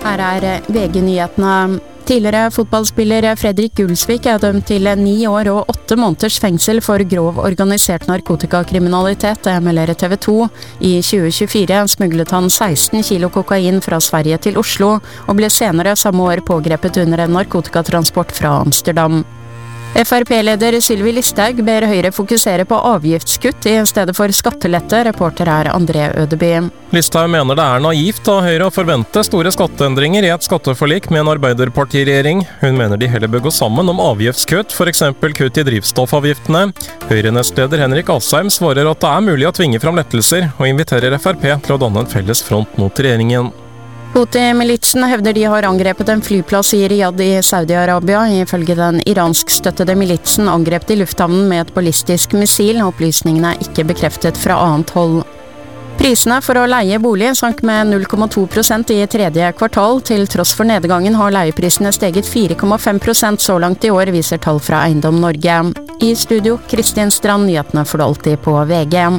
Her VG-nyhetene. Tidligere fotballspiller Fredrik Gulsvik dømt til 9 år og 8 måneders fengsel for grov organisert narkotikakriminalitet, det melder TV 2. I 2024 smuglet han 16 kilo kokain fra Sverige til Oslo, og ble senere samme år pågrepet under en narkotikatransport fra Amsterdam. FrP-leder Sylvi Listhaug ber Høyre fokusere på avgiftskutt i stedet for skattelette, reporter André Ødeby. Listhaug mener det naivt av Høyre å forvente store skatteendringer i et skatteforlik med en arbeiderpartiregjering. Hun mener de heller bør gå sammen om avgiftskutt, for eksempel kutt i drivstoffavgiftene. Høyre-nestleder Henrik Asheim svarer at det mulig å tvinge fram lettelser, og inviterer FrP til å danne en felles front mot regjeringen. Houthi-militsen hevder de har angrepet en flyplass i Riyadh i Saudi-Arabia. Ifølge den iransk-støttede militsen angrep de lufthavnen med et ballistisk missil. Opplysningene ikke bekreftet fra annet hold. Prisene for å leie bolig sank med 0,2% i tredje kvartal. Til tross for nedgangen har leieprisene steget 4,5% så langt i år, viser tall fra Eiendom Norge. I studio, Kristin Strand, nyhetene får du alltid på VG.